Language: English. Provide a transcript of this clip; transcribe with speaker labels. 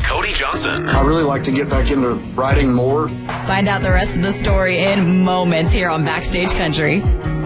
Speaker 1: Cody Johnson.
Speaker 2: I really like to get back into riding more.
Speaker 3: Find out the rest of the story in moments here on Backstage Country.